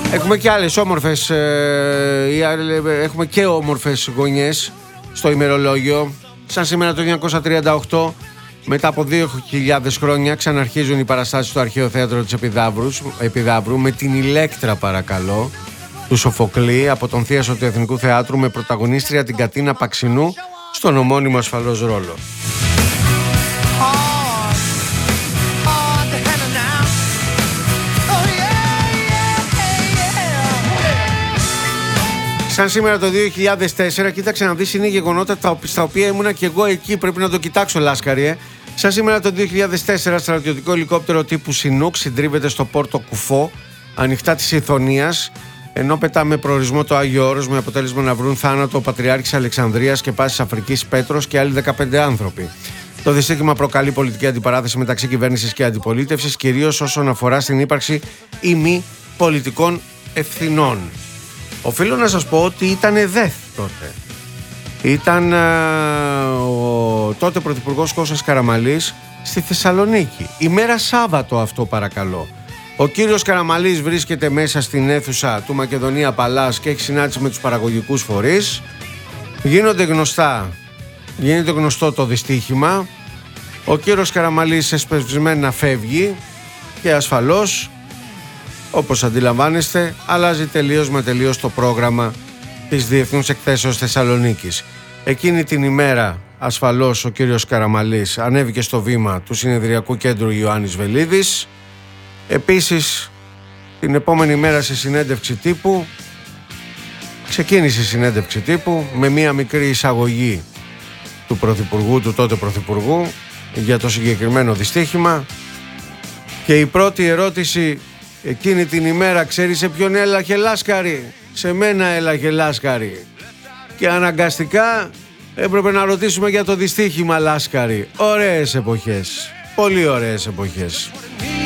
Έχουμε και άλλες όμορφες, έχουμε και όμορφες γωνιές στο ημερολόγιο. Σαν σήμερα το 1938, μετά από 2.000 χρόνια, ξαναρχίζουν οι παραστάσεις στο Αρχαίο Θέατρο της Επιδαύρου με την Ηλέκτρα, παρακαλώ, του Σοφοκλή, από τον θίασο του Εθνικού Θεάτρου, με πρωταγωνίστρια την Κατίνα Παξινού στον ομώνυμο ασφαλώς ρόλο. Σαν σήμερα το 2004, κοίταξε να δεις, είναι γεγονότα στα οποία ήμουνα και εγώ εκεί. Πρέπει να το κοιτάξω, Λάσκαρη. Σαν σήμερα το 2004, στρατιωτικό ελικόπτερο τύπου Σινούκ συντρίβεται στο Πόρτο Κουφό, ανοιχτά της Ιθωνίας, ενώ πετά με προορισμό το Άγιο Όρος, με αποτέλεσμα να βρουν θάνατο ο Πατριάρχης Αλεξανδρίας και Πάσης Αφρικής Πέτρος και άλλοι 15 άνθρωποι. Το δυστύχημα προκαλεί πολιτική αντιπαράθεση μεταξύ κυβέρνησης και αντιπολίτευσης, κυρίως όσον αφορά στην ύπαρξη ή μη πολιτικών ευθυνών. Οφείλω να σας πω ότι ήταν ΔΕΘ τότε. Ήταν ο τότε πρωθυπουργός Κώστας Καραμανλής στη Θεσσαλονίκη. Ημέρα Σάββατο αυτό, παρακαλώ. Ο κύριος Καραμανλής βρίσκεται μέσα στην αίθουσα του Μακεδονία Παλάς και έχει συνάντηση με τους παραγωγικούς φορείς. Γίνεται γνωστό το δυστύχημα. Ο κύριος Καραμανλής εσπευσμένα φεύγει και ασφαλώς, όπως αντιλαμβάνεστε, αλλάζει τελείως το πρόγραμμα της Διεθνούς Εκθέσεως Θεσσαλονίκης. Εκείνη την ημέρα, ασφαλώς, ο κύριος Καραμανλής ανέβηκε στο βήμα του Συνεδριακού Κέντρου Ιωάννης Βελίδης. Επίσης, την επόμενη μέρα σε συνέντευξη τύπου, ξεκίνησε η συνέντευξη τύπου με μία μικρή εισαγωγή του πρωθυπουργού, του τότε πρωθυπουργού, για το συγκεκριμένο δυστύχημα. Και η πρώτη ερώτηση εκείνη την ημέρα, ξέρεις σε ποιον έλαχε, Λάσκαρη? Σε μένα έλαχε, Λάσκαρη. Και αναγκαστικά έπρεπε να ρωτήσουμε για το δυστύχημα, Λάσκαρη. Ωραίες εποχές, πολύ ωραίες εποχές.